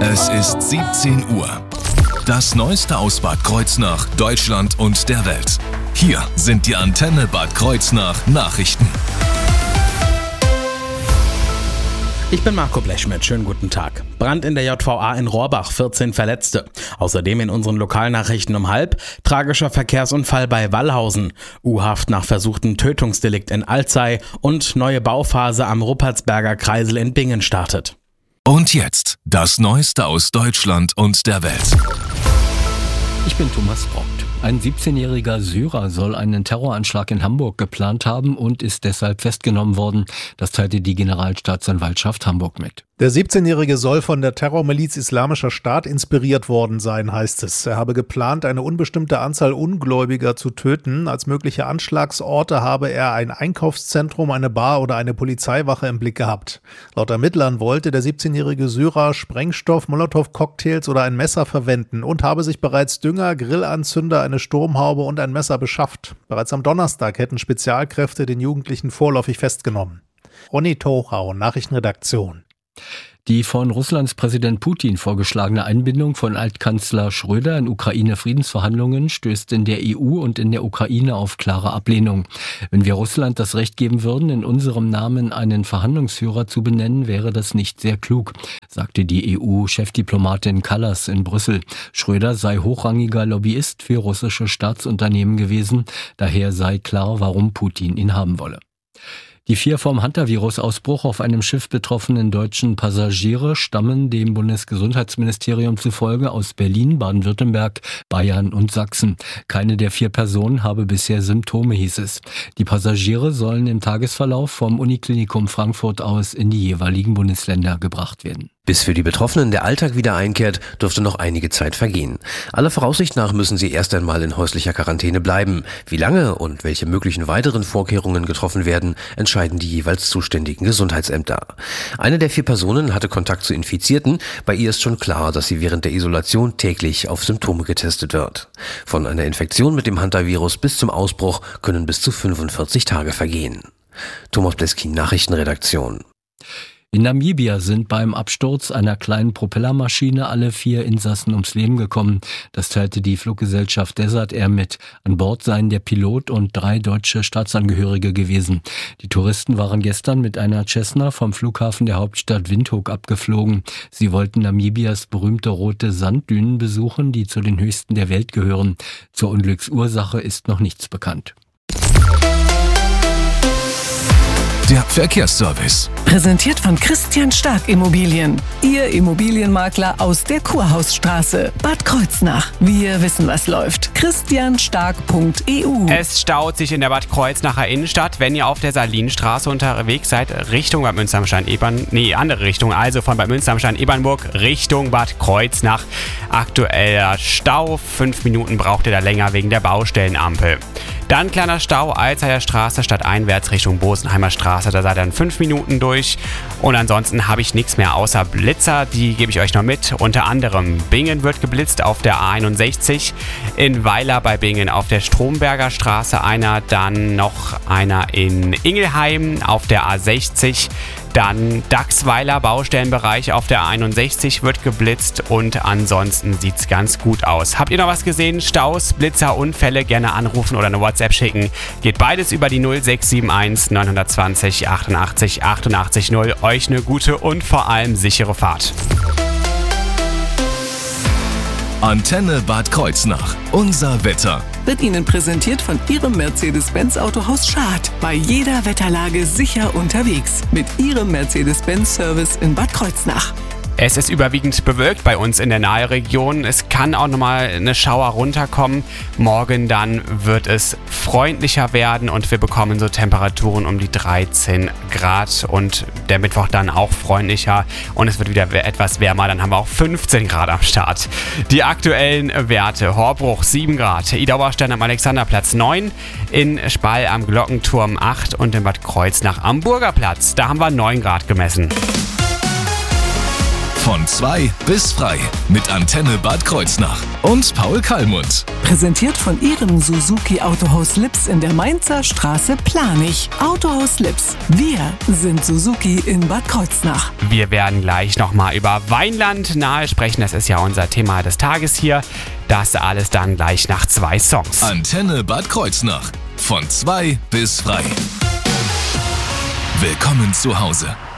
Es ist 17 Uhr. Das Neueste aus Bad Kreuznach, Deutschland und der Welt. Hier sind die Antenne Bad Kreuznach Nachrichten. Ich bin Marco Blechschmidt, schönen guten Tag. Brand in der JVA in Rohrbach, 14 Verletzte. Außerdem in unseren Lokalnachrichten um 12:30, tragischer Verkehrsunfall bei Wallhausen, U-Haft nach versuchtem Tötungsdelikt in Alzey und neue Bauphase am Ruppertsberger Kreisel in Bingen startet. Und jetzt das Neueste aus Deutschland und der Welt. Ich bin Thomas Braucht. Ein 17-jähriger Syrer soll einen Terroranschlag in Hamburg geplant haben und ist deshalb festgenommen worden. Das teilte die Generalstaatsanwaltschaft Hamburg mit. Der 17-Jährige soll von der Terrormiliz Islamischer Staat inspiriert worden sein, heißt es. Er habe geplant, eine unbestimmte Anzahl Ungläubiger zu töten. Als mögliche Anschlagsorte habe er ein Einkaufszentrum, eine Bar oder eine Polizeiwache im Blick gehabt. Laut Ermittlern wollte der 17-jährige Syrer Sprengstoff, Molotow-Cocktails oder ein Messer verwenden und habe sich bereits Dünger, Grillanzünder, eine Sturmhaube und ein Messer beschafft. Bereits am Donnerstag hätten Spezialkräfte den Jugendlichen vorläufig festgenommen. Ronny Tochau, Nachrichtenredaktion. Die von Russlands Präsident Putin vorgeschlagene Einbindung von Altkanzler Schröder in Ukraine-Friedensverhandlungen stößt in der EU und in der Ukraine auf klare Ablehnung. Wenn wir Russland das Recht geben würden, in unserem Namen einen Verhandlungsführer zu benennen, wäre das nicht sehr klug, sagte die EU-Chefdiplomatin Kallas in Brüssel. Schröder sei hochrangiger Lobbyist für russische Staatsunternehmen gewesen, daher sei klar, warum Putin ihn haben wolle. Die 4 vom Hantavirus-Ausbruch auf einem Schiff betroffenen deutschen Passagiere stammen dem Bundesgesundheitsministerium zufolge aus Berlin, Baden-Württemberg, Bayern und Sachsen. Keine der 4 Personen habe bisher Symptome, hieß es. Die Passagiere sollen im Tagesverlauf vom Uniklinikum Frankfurt aus in die jeweiligen Bundesländer gebracht werden. Bis für die Betroffenen der Alltag wieder einkehrt, dürfte noch einige Zeit vergehen. Aller Voraussicht nach müssen sie erst einmal in häuslicher Quarantäne bleiben. Wie lange und welche möglichen weiteren Vorkehrungen getroffen werden, entscheiden die jeweils zuständigen Gesundheitsämter. Eine der 4 Personen hatte Kontakt zu Infizierten. Bei ihr ist schon klar, dass sie während der Isolation täglich auf Symptome getestet wird. Von einer Infektion mit dem Hantavirus bis zum Ausbruch können bis zu 45 Tage vergehen. Thomas Bleskin, Nachrichtenredaktion. In Namibia sind beim Absturz einer kleinen Propellermaschine alle 4 Insassen ums Leben gekommen. Das teilte die Fluggesellschaft Desert Air mit. An Bord seien der Pilot und 3 deutsche Staatsangehörige gewesen. Die Touristen waren gestern mit einer Cessna vom Flughafen der Hauptstadt Windhoek abgeflogen. Sie wollten Namibias berühmte rote Sanddünen besuchen, die zu den höchsten der Welt gehören. Zur Unglücksursache ist noch nichts bekannt. Der Verkehrsservice. Präsentiert von Christian Stark Immobilien. Ihr Immobilienmakler aus der Kurhausstraße, Bad Kreuznach. Wir wissen, was läuft. christianstark.eu. Es staut sich in der Bad Kreuznacher Innenstadt, wenn ihr auf der Salinstraße unterwegs seid, Richtung Bad Münster-am-Stein-Ebern, andere Richtung, also von Bad Münster-am-Stein-Ebernburg Richtung Bad Kreuznach. Aktueller Stau, 5 Minuten braucht ihr da länger wegen der Baustellenampel. Dann kleiner Stau, Alzeyer Straße stadteinwärts Richtung Bosenheimer Straße, da seid ihr dann 5 Minuten durch. Und ansonsten habe ich nichts mehr außer Blitzer, die gebe ich euch noch mit. Unter anderem Bingen wird geblitzt auf der A61, in Weiler bei Bingen auf der Stromberger Straße einer, dann noch einer in Ingelheim auf der A60. Dann Dachsweiler Baustellenbereich auf der A61 wird geblitzt und ansonsten sieht's ganz gut aus. Habt ihr noch was gesehen? Staus, Blitzer, Unfälle? Gerne anrufen oder eine WhatsApp schicken. Geht beides über die 0671 920 88 88 0. Euch eine gute und vor allem sichere Fahrt. Antenne Bad Kreuznach. Unser Wetter. Wird Ihnen präsentiert von Ihrem Mercedes-Benz Autohaus Schad. Bei jeder Wetterlage sicher unterwegs. Mit Ihrem Mercedes-Benz-Service in Bad Kreuznach. Es ist überwiegend bewölkt bei uns in der Nahregion. Es kann auch nochmal eine Schauer runterkommen. Morgen dann wird es freundlicher werden und wir bekommen so Temperaturen um die 13 Grad und der Mittwoch dann auch freundlicher und es wird wieder etwas wärmer. Dann haben wir auch 15 Grad am Start. Die aktuellen Werte: Horbruch 7 Grad, Idauerstein am Alexanderplatz 9, in Spall am Glockenturm 8 und in Bad Kreuznach am Burgerplatz. Da haben wir 9 Grad gemessen. Von 2 bis frei mit Antenne Bad Kreuznach und Paul Kallmund. Präsentiert von Ihrem Suzuki Autohaus Lips in der Mainzer Straße Planich. Autohaus Lips. Wir sind Suzuki in Bad Kreuznach. Wir werden gleich nochmal über Weinland nahe sprechen. Das ist ja unser Thema des Tages hier. Das alles dann gleich nach 2 Songs. Antenne Bad Kreuznach. Von 2 bis frei. Willkommen zu Hause.